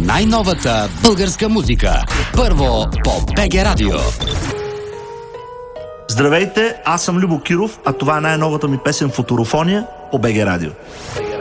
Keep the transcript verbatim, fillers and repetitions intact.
най-новата българска музика. Първо по БГ Радио. Здравейте, аз съм Любо Киров, а това е най-новата ми песен "Футурофония" по БГ Радио.